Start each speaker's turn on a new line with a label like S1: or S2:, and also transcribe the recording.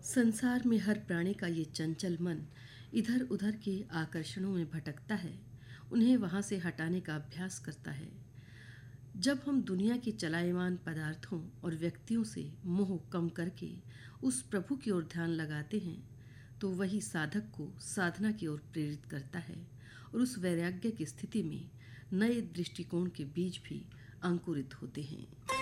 S1: संसार में हर प्राणी का ये चंचल मन इधर उधर के आकर्षणों में भटकता है, उन्हें वहां से हटाने का अभ्यास करता है। जब हम दुनिया के चलायमान पदार्थों और व्यक्तियों से मोह कम करके उस प्रभु की ओर ध्यान लगाते हैं, तो वही साधक को साधना की ओर प्रेरित करता है और उस वैराग्य की स्थिति में नए दृष्टिकोण के बीज भी अंकुरित होते हैं।